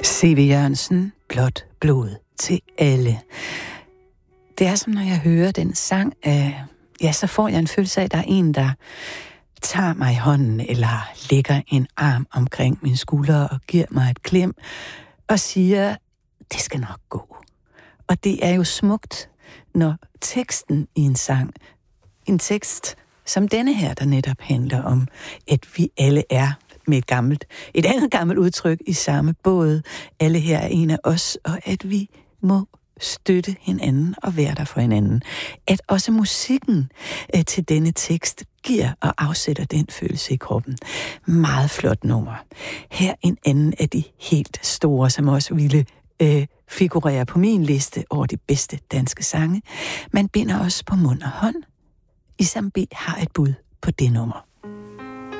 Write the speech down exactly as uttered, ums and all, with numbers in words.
C V. Jørgensen, blåt blod til alle. Det er som, når jeg hører den sang, øh, ja, så får jeg en følelse af, at der er en, der tager mig i hånden, eller lægger en arm omkring min skulder og giver mig et klem, og siger, det skal nok gå. Og det er jo smukt, når teksten i en sang, en tekst som denne her, der netop handler om, at vi alle er med et gammelt, et andet gammelt udtryk i samme båd. Alle her er en af os, og at vi må støtte hinanden og være der for hinanden. At også musikken øh, til denne tekst giver og afsætter den følelse i kroppen. Meget flot nummer. Her en anden af de helt store, som også ville øh, figurere på min liste over de bedste danske sange. Man binder os på mund og hånd. Isam B har et bud på det nummer.